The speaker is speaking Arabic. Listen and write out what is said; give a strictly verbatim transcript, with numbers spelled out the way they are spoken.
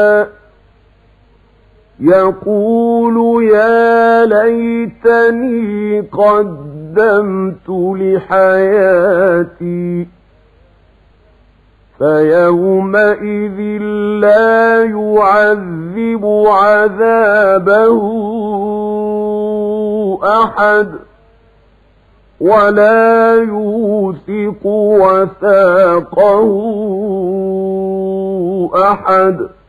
يقول يا ليتني قدمت لحياتي فيومئذ لا يعذب عذابه أحد ولا يوثق وثاقه أحد.